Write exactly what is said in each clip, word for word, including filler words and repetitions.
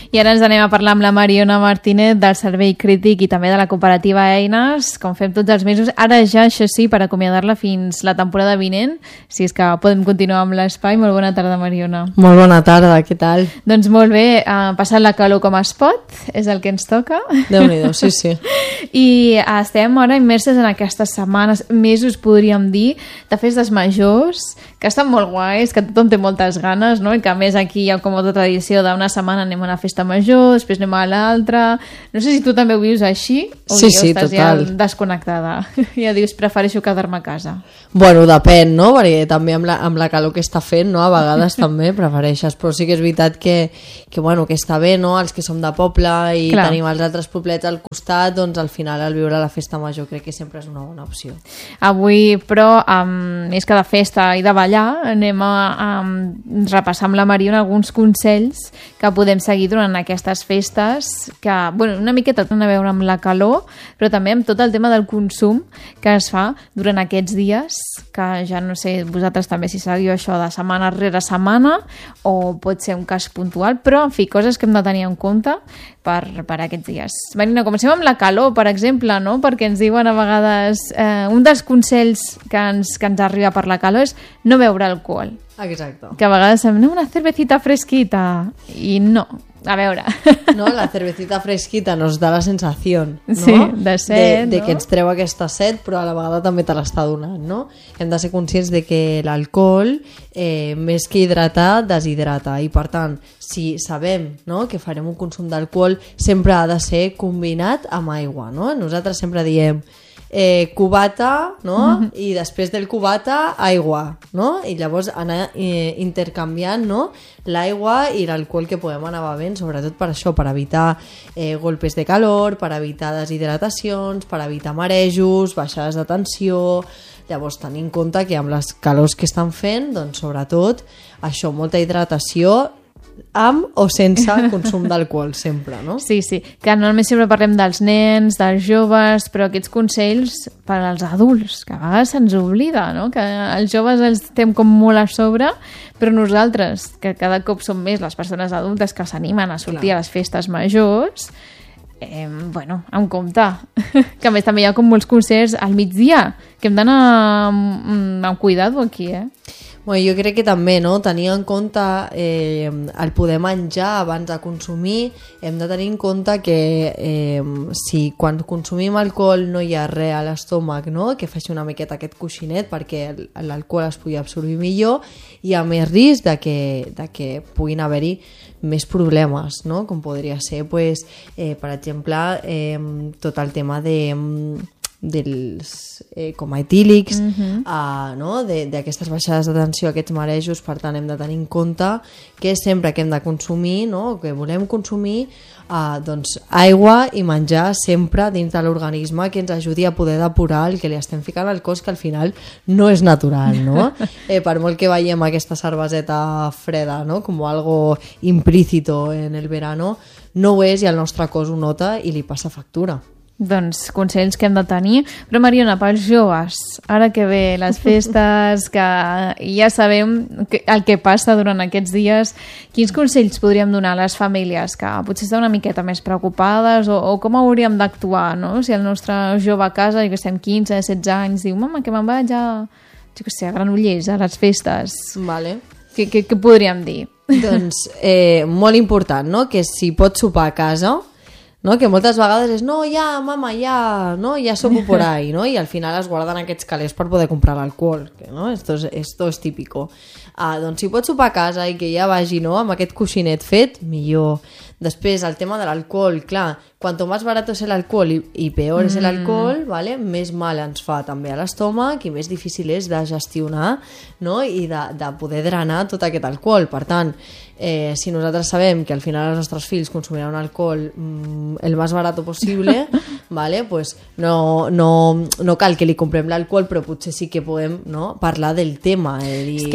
I ara ens anem a parlar amb la Mariona Martínez del Servei Crític i també de la cooperativa Eines, com fem tots els mesos. Ara ja, això sí, per acomiadar-la fins la temporada vinent, si és que podem continuar amb l'espai. Molt bona tarda, Mariona. Molt bona tarda, què tal? Doncs molt bé, uh, passant la calor com es pot, és el que ens toca. Déu-n'hi-do, sí, sí. I uh, estem ara immerses en aquestes setmanes, mesos, podríem dir, de festes majors, que estan molt guais, que tothom té moltes ganes, no? I que a més aquí hi ha com molta tradició d'una setmana anem a una festa major, després anem a l'altra. No sé si tu també ho vius així o sí, ja sí, estàs total. Ja desconnectada. Ja dius, prefereixo quedar-me a casa. Bueno, depèn, no? Perquè també amb la, amb la calor que està fent, no? A vegades també prefereixes, però sí que és veritat que, que, bueno, que està bé, no? Els que som de poble i Clar. Tenim els altres poblets al costat, doncs al final al viure la festa major crec que sempre és una bona opció. Avui, però, um, més que de festa i de ballar, anem a, a repassar amb la Mariona alguns consells que podem seguir durant aquestes festes, que, bueno, una miqueta tenen a veure amb la calor, però també amb tot el tema del consum que es fa durant aquests dies, que ja no sé vosaltres també si seguiu això de setmana rere setmana o pot ser un cas puntual, però en fi, coses que hem de tenir en compte per, per aquests dies. Marina, comencem amb la calor, per exemple, no? Perquè ens diuen a vegades eh, un dels consells que ens, que ens arriba per la calor és no beure alcohol. Exacte. Que a vegades em diuen una cervecita fresquita i no. A veure. No, la cervecita fresquita nos da la sensació, no? Sí, de set, de, de no? que ens treu aquesta set, però a la vegada també te l'està donant, no? Hem de ser conscients de que l'alcohol, eh, més que hidratar, deshidrata. I per tant, si sabem, no?, que farem un consum d'alcohol, sempre ha de ser combinat amb aigua, no? Nosaltres sempre diem eh, cubata, no? Mm-hmm. I després del cubata, aigua, no? I llavors anar eh, intercanviant, no?, l'aigua i l'alcohol que podem anar bevent, sobretot per això, per evitar eh, golpes de calor, per evitar deshidratacions, per evitar marejos, baixades de tensió. Llavors, tenir en compte que amb les calors que estan fent, doncs sobretot això, molta hidratació amb o sense consum d'alcohol, sempre, no? Sí, sí, que normalment sempre parlem dels nens, dels joves, però aquests consells per als adults, que a vegades se'ns oblida, no? Que els joves els tem com molt a sobre, però nosaltres, que cada cop som més les persones adultes que s'animen a sortir Clar. A les festes majors, eh, bueno, amb compte, que a més també hi ha com molts concerts al migdia, que hem d'anar amb, amb cuidado aquí, eh? Bueno, jo crec que també, no?, tenir en compte eh, el poder menjar abans de consumir. Hem de tenir en compte que eh, si quan consumim alcohol no hi ha res a l'estómac, no?, que faci una miqueta aquest coixinet perquè l'alcohol es pugui absorbir millor, hi ha més risc de que, de que puguin haver-hi més problemes, no?, com podria ser, pues, eh, per exemple, eh, tot el tema de... dels eh, com etílics, uh-huh. uh, no? d'aquestes baixades de tensió, aquests marejos. Per tant hem de tenir en compte que sempre que hem de consumir, no? que volem consumir, uh, doncs aigua i menjar sempre dins de l'organisme, que ens ajudi a poder depurar el que li estem ficant al cos, que al final no és natural, no? eh, per molt que veiem aquesta cerveseta freda, no? com algo implícito en el verano, no ho és, i el nostre cos ho nota i li passa factura. Doncs consells que hem de tenir. Però Mariona, pels joves, ara que ve les festes, que ja sabem que, el que passa durant aquests dies, quins consells podríem donar a les famílies que potser estan una miqueta més preocupades, o, o com hauríem d'actuar, no? Si el nostre jove a casa, i que estem quinze, setze anys, diu, mama, que me'n vaig a, jo què sé, a Granollers, a les festes. Vale. Què, què, què podríem dir? Doncs eh, molt important, no?, que si pot sopar a casa, no? Que moltes vegades és, no, ja, mama, ja, no, ja sopo por ahí, no? I al final es guarden aquests calés per poder comprar l'alcohol, no? Esto es, esto es típico. Ah, doncs si pots sopar a casa i que ja vagi, no?, amb aquest coixinet fet, millor. Després, el tema de l'alcohol, clar, cuanto más barato es el alcohol y, y peor es el alcohol, ¿vale? Més mal ens fa també a l'estómac i més difícil és de gestionar, no?, i de, de poder drenar tot aquest alcohol. Per tant, eh, si nosaltres sabem que al final els nostres fills consumiran un alcohol mmm, el més barat possible, ¿vale? Pues no, no, no cal que li comprem l'alcohol, però potser sí que podem, no?, parlar del tema. Eh, dir... És que ara estic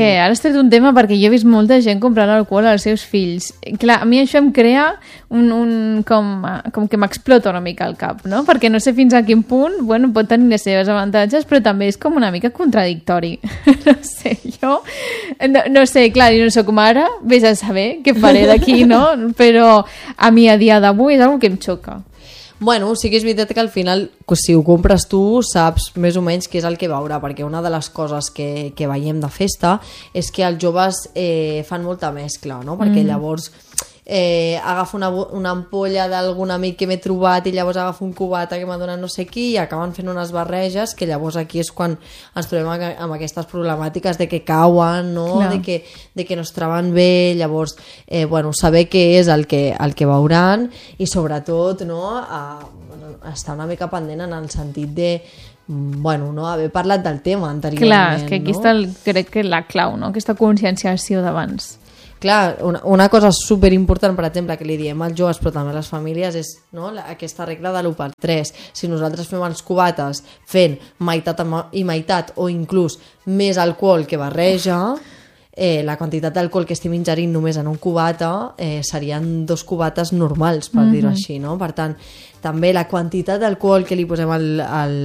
tret un tema perquè jo he vist molta gent comprant alcohol als seus fills. Clar, a mi això em crea un, un com, com que m'explota una mica el cap, no? Perquè no sé fins a quin punt, bueno, pot tenir les seves avantatges, però també és com una mica contradictori. No sé, jo... No, no sé, clar, jo no soc mare, vés a saber què faré d'aquí, no? Però a mi a dia d'avui és una que em xoca. Bueno, sí que és veritat que al final, si ho compres tu, saps més o menys què és el que veurà, perquè una de les coses que, que veiem de festa és que els joves eh, fan molta mescla, no? Perquè mm. llavors eh, agafo una, una ampolla d'algun amic que m'he trobat i llavors agafo un cubata que m'ha donat no sé qui i acaben fent unes barreges que llavors aquí és quan ens trobem amb aquestes problemàtiques de que cauen, no? De que, de que no es troben bé, llavors eh, bueno, saber què és el que, el que veuran i sobretot no, a, a estar una mica pendent en el sentit de bueno, no, haver parlat del tema anteriorment. Clar, és que aquí no? està el, crec que la clau, no? Aquesta conscienciació d'abans. Clar, una, una cosa superimportant, per exemple, que li diem als joves però també a les famílies és no, la, aquesta regla de l'u per tres. Si nosaltres fem els cubates fent meitat i meitat o inclús més alcohol que barreja, eh, la quantitat d'alcohol que estem ingerint només en un cubata eh, serien dos cubates normals, per mm-hmm. dir-ho així, no? Per tant, també la quantitat d'alcohol que li posem al, al,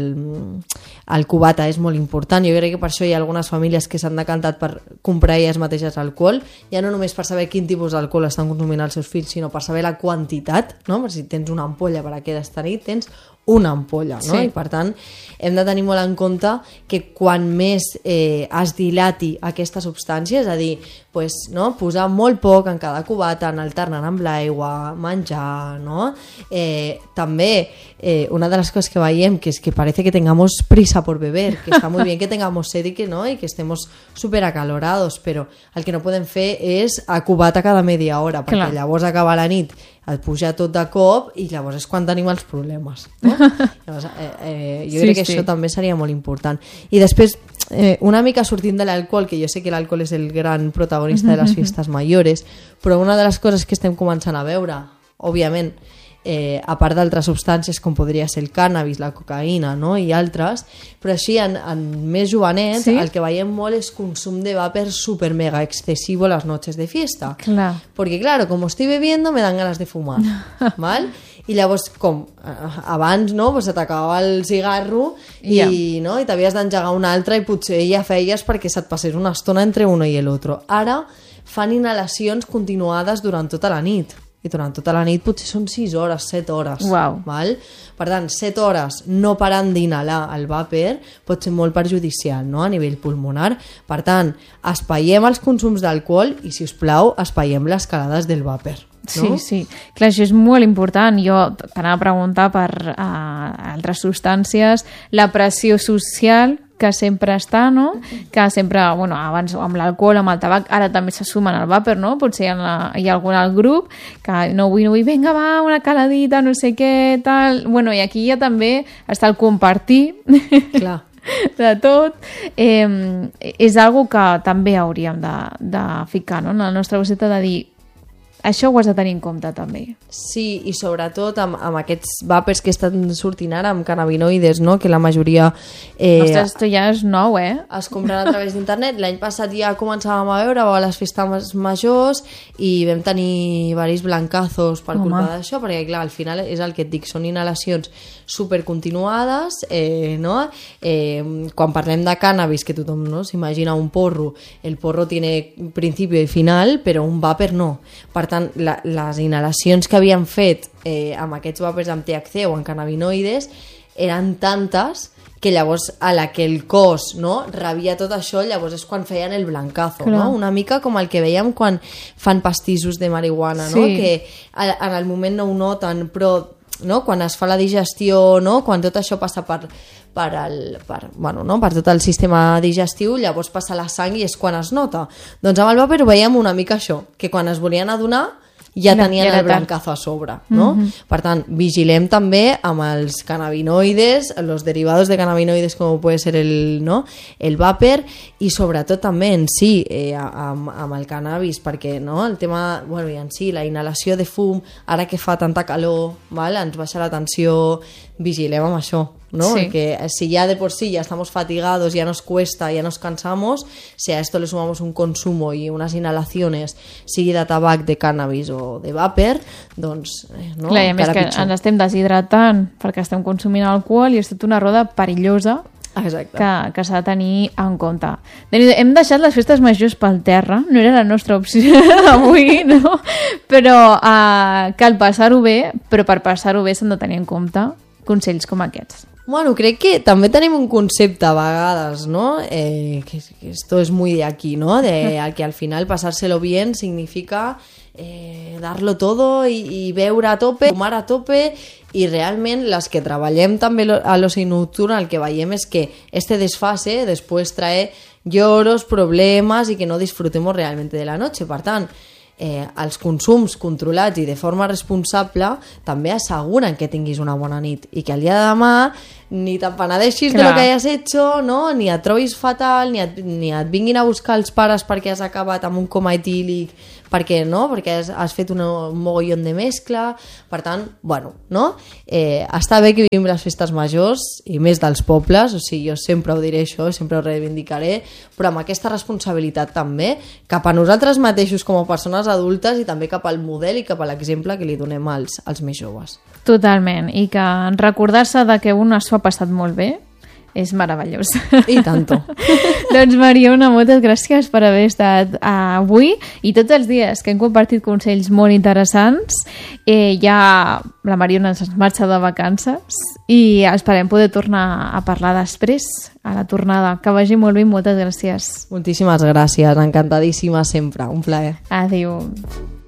al cubata és molt important. Jo crec que per això hi ha algunes famílies que s'han decantat per comprar elles mateixes alcohol, ja no només per saber quin tipus d'alcohol estan consumint els seus fills, sinó per saber la quantitat, no? Per si tens una ampolla per aquesta nit, tens una ampolla, no? Sí. I per tant hem de tenir molt en compte que quan més eh, es dilati aquesta substància, és a dir, pues, no? Posar molt poc en cada cubata, anar alternant amb l'aigua, menjar, no? Eh, també eh, una de les coses que veiem que és que parece que tengamos prisa por beber, que està muy bien que tengamos sed y que, no? Y que estemos súper acalorados, però el que no podem fer és a cubata cada media hora, perquè Clar. Llavors acaba la nit et puja tot de cop i llavors és quan tenim els problemes, no? Llavors, eh, eh, jo sí, crec que sí. Això també seria molt important. I després, eh, una mica sortint de l'alcohol, que jo sé que l'alcohol és el gran protagonista de les fiestes mayores, però una de les coses que estem començant a veure, òbviament, eh, a part d'altres substàncies com podria ser el cànnabis, la cocaïna, no? I altres, però així en, en més jovenets ¿Sí? El que veiem molt és consum de vapor super mega excesivo las noches de fiesta. Clar. Porque claro, como estoy bebiendo me dan ganas de fumar, ¿vale? I llavors, com abans, no? Pues se t'acabava el cigarro i, yeah. no? I t'havies d'engegar un altre i potser ja feies perquè se't passés una estona entre uno i l'altre. Ara fan inhalacions continuades durant tota la nit. I durant tota la nit potser són sis hores, set hores. Wow. Val? Per tant, set hores no parant d'inhalar el vapor pot ser molt perjudicial, no? A nivell pulmonar. Per tant, espaiem els consums d'alcohol i, si us plau, espaiem les calades del vapor. No? Sí, sí. Clar, això és molt important. Jo t'anava a preguntar per uh, altres substàncies, la pressió social que sempre està, no? Que sempre, bueno, abans amb l'alcohol, amb el tabac, ara també se sumen al vapor, no? Potser hi ha, la, hi ha algun al grup que no vull, no vull, vinga, va, una caladita, no sé què, tal... Bueno, i aquí ja també està el compartir. Clar. De tot. Eh, és algo que també hauríem de, de ficar, no? En la nostra bosseta de dir això ho has de tenir en compte també. Sí, i sobretot amb, amb aquests vapors que estan sortint ara amb cannabinoides, no? Que la majoria eh, Ostres, esto ja és nou, eh? Es compren a través d'internet. L'any passat ja començàvem a veure a les festes majors i vam tenir varis blancazos per Home. Culpa d'això, perquè clar, al final és el que et dic, són inhalacions supercontinuades, eh, no? Eh, quan parlem de cannabis, que tothom no s'imagina un porro, el porro tiene principio i final, però un vapor no. Per tant, la, les inhalacions que havien fet eh, amb aquests vapors amb T H C o amb cannabinoides eren tantes que llavors a la que el cos, no, rebia tot això, llavors és quan feien el blancazo, no? Una mica com el que veiem quan fan pastissos de marihuana, no? Sí. Que en el moment no ho noten, però no? Quan es fa la digestió, no? Quan tot això passa per, per, el, per, bueno, no? Per tot el sistema digestiu, llavors passa la sang i és quan es nota. Doncs amb el vapor veiem una mica això, que quan es volien adonar ja tenien ja el blancazo a sobre, no? Mm-hmm. Per tant, vigilem també amb els cannabinoides, els derivats de cannabinoides com pot ser el, no? El vapor, i sobretot també en si, eh, amb, amb el cannabis, perquè no? El tema, bueno, i en si, la inhalació de fum, ara que fa tanta calor, val? Ens baixa la tensió, vigilem amb això. ¿no? Sí. Porque si ya de por sí ya estamos fatigados, ya nos cuesta, ya nos cansamos, si a esto le sumamos un consumo i unes inhalaciones, sigui de tabac, de cannabis o de vapor, doncs, eh, no? Clar, i a més encara que pitjor. ens estem deshidratant perquè estem consumint alcohol i és tota una roda perillosa Exacte. que, que s'ha de tenir en compte. Hem deixat les festes majors pel terra, no era la nostra opció avui, no? Però uh, cal passar-ho bé, però per passar-ho bé s'han de tenir en compte consells com aquests. Bueno, crec que també tenim un concepte a vegades, ¿no? Eh, que, que esto es muy de aquí, ¿no? De que al final pasárselo bien significa eh, darlo todo y, y beure a tope, fumar a tope, i realment les que treballem també a l'oci nocturn el que veiem és que este desfase després trae lloros, problemes i que no disfrutemos realmente de la noche. Per tant, eh, els consums controlats i de forma responsable també asseguren que tinguis una bona nit i que el dia de demà ni te'n penedeixis de lo que hayas hecho, no? Ni et trobis fatal, ni et, ni et vinguin a buscar els pares perquè has acabat amb un coma etílic, perquè, no? Perquè has, has fet un mogollon de mescla. Per tant, bueno, no? Eh, està bé que vivim les festes majors i més dels pobles, o sigui, jo sempre ho diré això, sempre ho reivindicaré, però amb aquesta responsabilitat també cap a nosaltres mateixos com a persones adultes i també cap al model i cap a l'exemple que li donem als, als més joves. Totalment, i que recordar-se de que un s'ho ha passat molt bé és meravellós. I tanto. Doncs Mariona, moltes gràcies per haver estat uh, avui i tots els dies que hem compartit consells molt interessants. Eh, ja la Mariona ens marxa de vacances i esperem poder tornar a parlar després, a la tornada. Que vagi molt bé, moltes gràcies. Moltíssimes gràcies, encantadíssima sempre, un plaer. Adéu.